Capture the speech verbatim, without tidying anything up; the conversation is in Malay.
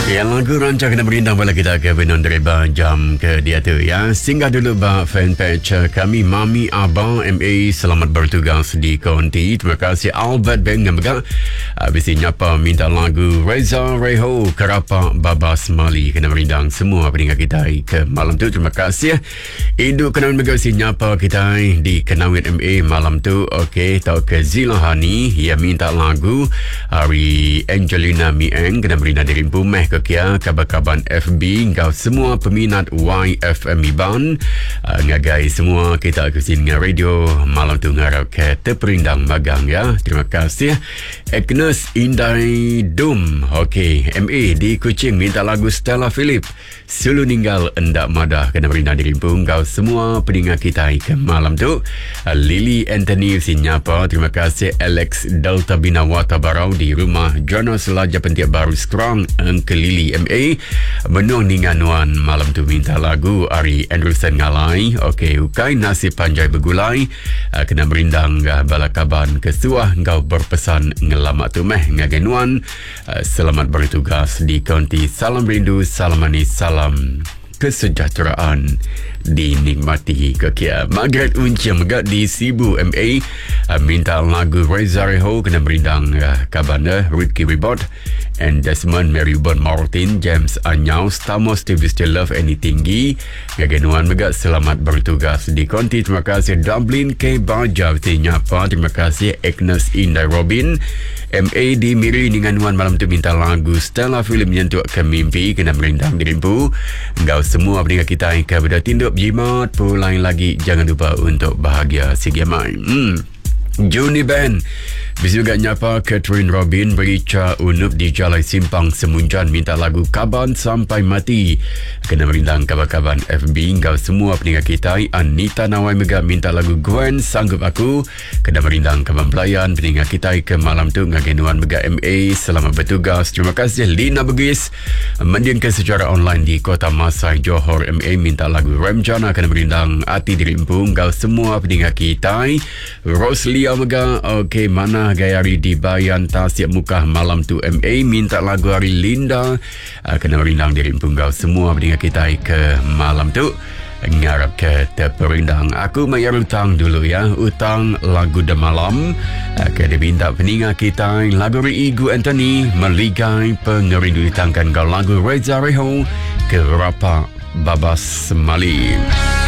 Ya, lagu rancang kena berindang bala kita ke Benon Dereba jam ke dia tu ya. Singgah dulu bah fanpage kami Mami Abang M A selamat bertugas di Konti. Terima kasih Albert Ben yang bergerak. Habis ini nyapa minta lagu Reza Reho Kerapa Babas Mali kena berindang semua pendengar kita ke malam tu. Terima kasih. Idu kena bergerak si nyapa kita di Kenawit M A malam tu. Okey, tau ke Zilahani yang minta lagu hari Angelina Mieng kena berindang dari Bumeh ke Kia kabar-kabar F B kau semua peminat Y F M Iban uh, ngagai semua kita ke sini dengan radio malam tu ngarap ke terperindang magang ya. Terima kasih Agnes Indai Dum. Okey, M A di Kuching minta lagu Stella Philip Sulu Ninggal Endak Madah kena berindang diri pun kau semua pendengar kita ke malam tu. uh, Lily Anthony Sinyapa, terima kasih Alex Delta Binawata Barau di rumah Jonas Laja Pentiak Baru Strong ke Lily M A menung ninganuan malam tu minta lagu Ari Anderson Ngalai. Okey, ukai nasi panjai bergulai uh, kena berindang uh, balakaban kesuah kau berpesan ngelamat tu meh ngagenuan. uh, selamat bertugas di Konti. Salam rindu, salam manis, salam kesejahteraan dinikmati ke Kia. Margaret Unci megak di Sibu M A uh, minta lagu Reza Reho kena berindang uh, kabana Ricky Ribot and Desmond Marybon Martin James Anyau Stamo Steve Still Love Any Tinggi gagenuan megak selamat bertugas di Konti. Terima kasih Dublin K Baja nyapa. Terima kasih Agnes Indai Robin M A di Miri Ninganuan malam tu minta lagu Stella Film Nyentuk ke Mimpi kena berindang dirimpu. Engkau semua pendengar kita yang kepada tinduk jimat pulang lagi jangan lupa untuk bahagia sigiamai. Hmm. Juni Band bisa juga nyapa Catherine Robin Berica Unup di Jalai Simpang Semunjan minta lagu Kaban Sampai Mati kena berindang kabar-kabar F B kau semua pendengar kita. Anita Nawai Mega minta lagu Gwen Sanggup Aku kena berindang kabar pelayan pendengar kita ke malam tu ngagenuan Mega M A selamat bertugas. Terima kasih Lina Begis mendiang ke secara online di Kota Masai Johor M A minta lagu Ramjana kena berindang Ati Dirimpung kau semua pendengar kita. Roslia Mega okey mana Gayari di Bayan Tasik Mukah malam tu M A minta lagu Hari Linda uh, kena berindang diri punggau semua pendengar kita ke malam tu ngarap ke terperindang. Aku bayar utang dulu ya, utang lagu dah malam uh, ke diminta pendengar kita lagu Igu Anthony Meligai Pengerindu ditangkan kau lagu Reza Reho Kerapa Babas Mali.